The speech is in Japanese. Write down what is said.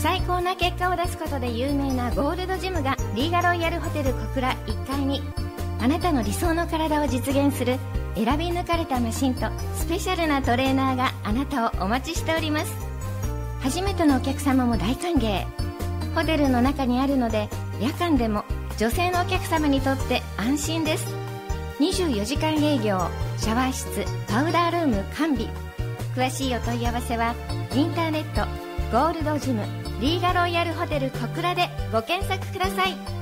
最高な結果を出すことで有名なゴールドジムがリーガロイヤルホテル小倉1階に、あなたの理想の体を実現する選び抜かれたマシンとスペシャルなトレーナーがあなたをお待ちしております。初めてのお客様も大歓迎。ホテルの中にあるので、夜間でも女性のお客様にとって安心です。24時間営業、シャワー室、パウダールーム完備。詳しいお問い合わせはインターネットゴールドジムリーガロイヤルホテル小倉でご検索ください。